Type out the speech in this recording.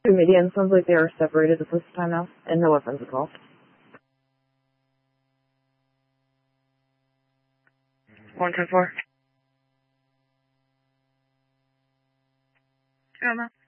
Median sounds like they are separated at this time now, and no weapons involved. 110-4.